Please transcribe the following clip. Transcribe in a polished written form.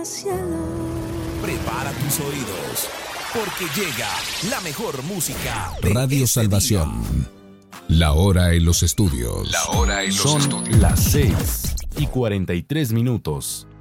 cielo. Prepara tus oídos, porque llega la mejor música de Radio este Salvación. día. La hora en los estudios. Son las 6:43.